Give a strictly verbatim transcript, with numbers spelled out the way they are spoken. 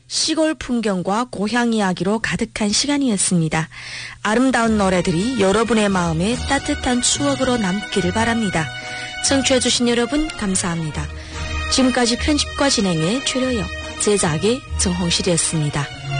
시골 풍경과 고향 이야기로 가득한 시간이었습니다. 아름다운 노래들이 여러분의 마음에 따뜻한 추억으로 남기를 바랍니다. 청취해주신 여러분 감사합니다. 지금까지 편집과 진행의 최려역, 제작의 정홍실이었습니다.